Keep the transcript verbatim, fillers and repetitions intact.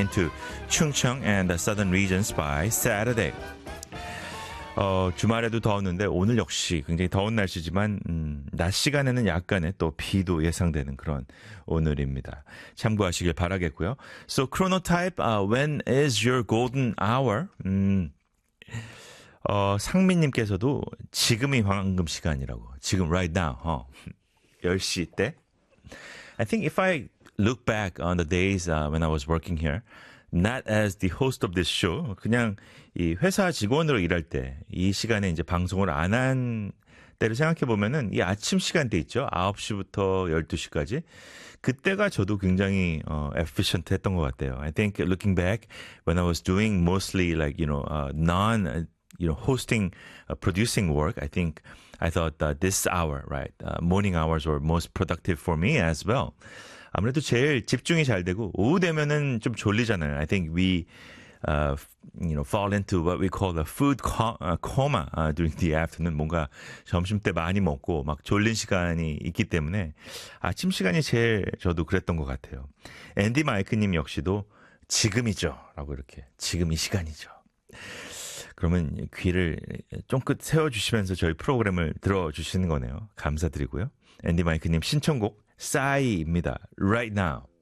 into Chungcheong and the southern regions by Saturday. 어, 주말에도 더웠는데 오늘 역시 굉장히 더운 날씨지만 음, 낮 시간에는 약간의 또 비도 예상되는 그런 오늘입니다. 참고하시길 바라겠고요. So chronotype, uh, when is your golden hour? 음, 어, 상민님께서도 지금이 황금 시간이라고. 지금 right now. 어, 열 시 때. I think if I look back on the days uh, when I was working here, not as the host of this show, 그냥 이 회사 직원으로 일할 때 이 시간에 이제 방송을 안 한 때를 생각해 보면은 이 아침 시간대 있죠. 아홉 시부터 열두 시까지. 그때가 저도 굉장히 어, efficient 했던 것 같아요. I think looking back when I was doing mostly like, you know, uh, non, you know, hosting, uh, producing work, I think I thought uh, this hour, right, uh, morning hours were most productive for me as well. 아무래도 제일 집중이 잘 되고 오후 되면은 좀 졸리잖아요. I think we uh, you know fall into what we call a food co- uh, coma uh, during the afternoon. 뭔가 점심 때 많이 먹고 막 졸린 시간이 있기 때문에 아침 시간이 제일 저도 그랬던 것 같아요. 앤디 마이크님 역시도 지금이죠라고 이렇게 지금 이 시간이죠. 그러면 귀를 쫑긋 세워주시면서 저희 프로그램을 들어주시는 거네요. 감사드리고요. 앤디 마이크님 신청곡 싸이입니다. Right now.